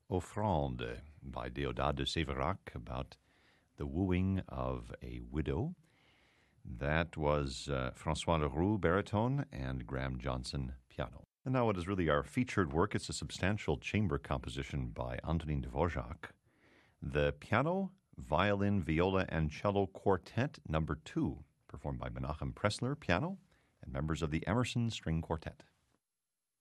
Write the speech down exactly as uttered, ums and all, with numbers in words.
Offrande by Déodat de Séverac about the wooing of a widow. That was uh, François Leroux, baritone, and Graham Johnson, piano. And now what is really our featured work, it's a substantial chamber composition by Antonin Dvorak. The Piano, Violin, Viola, and Cello Quartet Number two, performed by Menachem Pressler, piano, and members of the Emerson String Quartet.